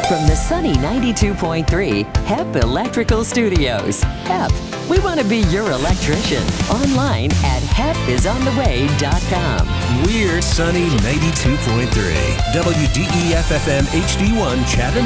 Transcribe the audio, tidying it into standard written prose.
From the sunny 92.3 HEP Electrical Studios. HEP, we want to be your electrician. Online at hepisontheway.com. We're sunny 92.3 WDEF FM HD1 Chattanooga.